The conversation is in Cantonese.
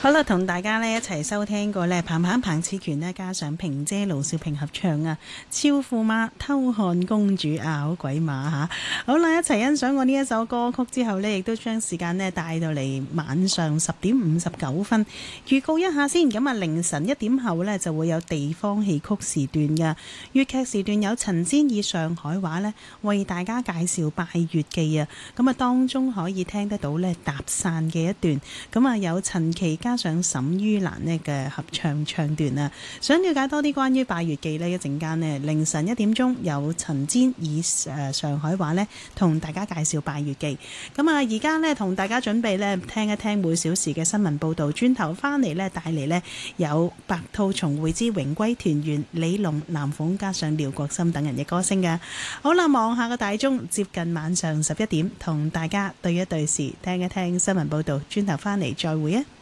好啦，同大家咧一齊收聽過咧彭次權咧，加上平姐盧少平合唱啊，超駙馬偷看公主咬鬼馬吓。好啦，一齊欣賞過呢一首歌曲之後呢，亦都將時間咧帶到嚟晚上10:59。預告一下先，咁啊凌晨1點後呢，就會有地方戲曲時段嘅粵劇時段，有陳仙以上海話呢，為大家介紹拜月記啊。咁啊當中可以聽得到呢搭訕嘅一段，咁啊有陳琪加上沈于蘭呢嘅合唱段啊。想了解多啲關於拜月記呢，一陣間呢凌晨1點鐘有陳仙以上海話呢，同大家介紹拜月記。咁啊而家呢，同大家準備呢聽一聽每小時嘅新聞報導，轉頭翻嚟呢，帶嚟呢有白兔重會之榮歸團圓、李龍、藍鳳加上廖國森等人嘅歌聲嘅。好啦，望下個大鐘，接近晚上11點，同大家對一對時，聽一聽新聞報導，轉頭翻嚟再會啊！